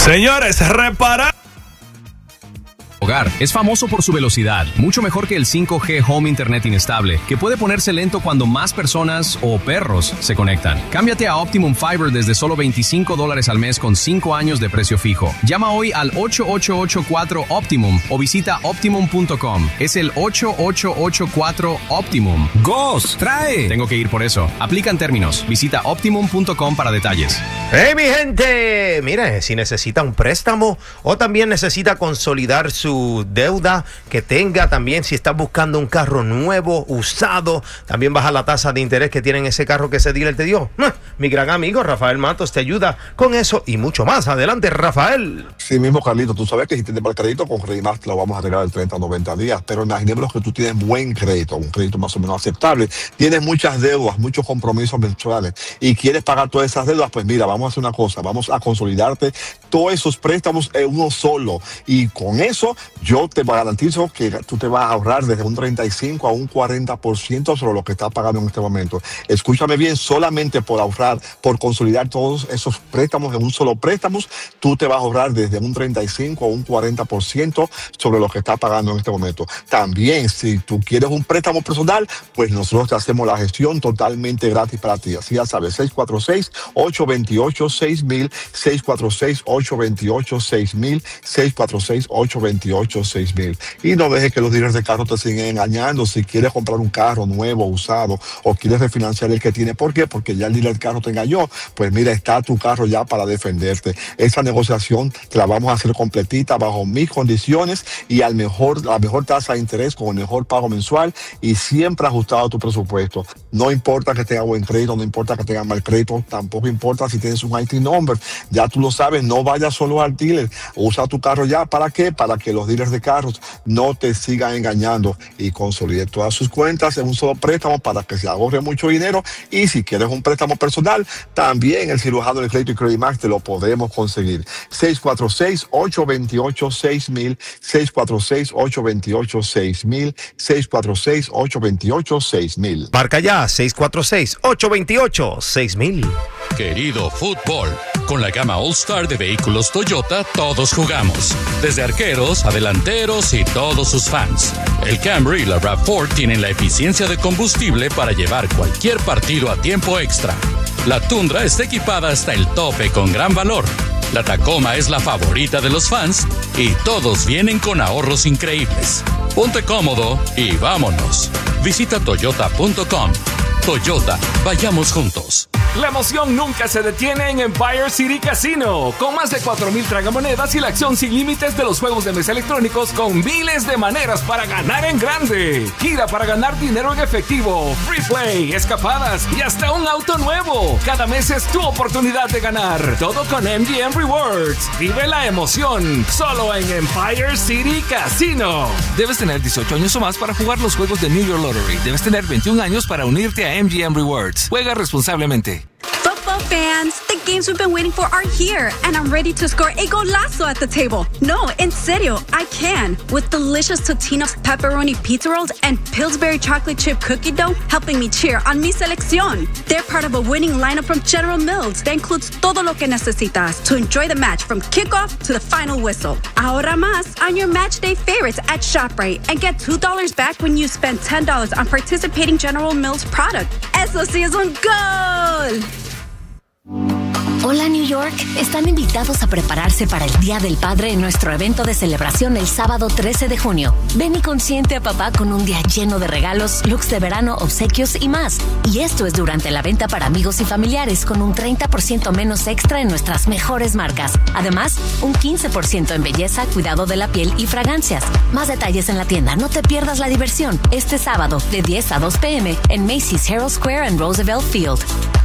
Señores, reparar. Hogar es famoso por su velocidad, mucho mejor que el 5G Home Internet inestable, que puede ponerse lento cuando más personas o perros se conectan. Cámbiate a Optimum Fiber desde solo $25 al mes con 5 años de precio fijo. Llama hoy al 8884-OPTIMUM o visita Optimum.com. Es el 8884-OPTIMUM. ¡Gos! ¡Trae! Tengo que ir por eso. Aplican términos. Visita Optimum.com para detalles. ¡Hey, mi gente! Mire, si necesita un préstamo o también necesita consolidar su deuda que tenga, también si está buscando un carro nuevo, usado, también baja la tasa de interés que tiene en ese carro que ese dealer te dio. Mi gran amigo Rafael Matos te ayuda con eso y mucho más. Adelante, Rafael. Sí mismo, Carlito, tú sabes que si tienes mal crédito, con Credimax te lo vamos a regalar en 30 o 90 días, pero imaginemos que tú tienes buen crédito, un crédito más o menos aceptable, tienes muchas deudas, muchos compromisos mensuales y quieres pagar todas esas deudas. Pues mira, vamos a hacer una cosa, vamos a consolidarte todos esos préstamos en uno solo, y con eso yo te garantizo que tú te vas a ahorrar desde un 35 a un 40% sobre lo que estás pagando en este momento. Escúchame bien, solamente por ahorrar, por consolidar todos esos préstamos en un solo préstamo, tú te vas a ahorrar desde un 35 a un 40% sobre lo que estás pagando en este momento. También, si tú quieres un préstamo personal, pues nosotros te hacemos la gestión totalmente gratis para ti. Así ya sabes, 646-828-6000, 646-828-6000, 646-828-6000. Y no dejes que los dealers de carro te sigan engañando. Si quieres comprar un carro nuevo, usado, o quieres refinanciar el que tiene, ¿por qué? Porque ya el dealer de carro te engañó. Pues mira, está tu carro ya para defenderte. Esa negociación te la vamos a hacer completita bajo mis condiciones y la mejor tasa de interés con el mejor pago mensual y siempre ajustado a tu presupuesto. No importa que tenga buen crédito, no importa que tenga mal crédito, tampoco importa si tienes un IT number. Ya tú lo sabes, no vayas solo al dealer. Usa tu carro ya. ¿Para qué? Para que los dealers de carros no te sigan engañando y consolide todas sus cuentas en un solo préstamo para que se ahorre mucho dinero. Y si quieres un préstamo personal, también el cirujano del crédito y Credimax te lo podemos conseguir. 646-828-6000, 646-828-6000, 646-828-6000. Marca ya, 646-828-6000. Querido fútbol, con la gama All Star de vehículos Toyota, todos jugamos. Desde arqueros a delanteros y todos sus fans. El Camry y la RAV4 tienen la eficiencia de combustible para llevar cualquier partido a tiempo extra. La Tundra está equipada hasta el tope con gran valor. La Tacoma es la favorita de los fans y todos vienen con ahorros increíbles. Ponte cómodo y vámonos. Visita toyota.com. Toyota, vayamos juntos. La emoción nunca se detiene en Empire City Casino. Con más de 4,000 tragamonedas y la acción sin límites de los juegos de mesa electrónicos con miles de maneras para ganar en grande. Gira para ganar dinero en efectivo, free play, escapadas y hasta un auto nuevo. Cada mes es tu oportunidad de ganar. Todo con MGM Rewards. Vive la emoción solo en Empire City Casino. Debes tener 18 años o más para jugar los juegos de New York Lottery. Debes tener 21 años para unirte a MGM Rewards. Juega responsablemente. Football fans, the games we've been waiting for are here, and I'm ready to score a golazo at the table. No, en serio, I can. With delicious Totino's pepperoni pizza rolls and Pillsbury chocolate chip cookie dough helping me cheer on mi selección. They're part of a winning lineup from General Mills that includes todo lo que necesitas to enjoy the match from kickoff to the final whistle. Ahorra más on your match day favorites at ShopRite and get $2 back when you spend $10 on participating General Mills product. Eso sí es un gol! Hola New York, están invitados a prepararse para el Día del Padre en nuestro evento de celebración el sábado 13 de junio. Ven y consiente a papá con un día lleno de regalos, looks de verano, obsequios y más. Y esto es durante la venta para amigos y familiares con un 30% menos extra en nuestras mejores marcas. Además, un 15% en belleza, cuidado de la piel y fragancias. Más detalles en la tienda, no te pierdas la diversión. Este sábado de 10 a 2 p.m. en Macy's Herald Square en Roosevelt Field.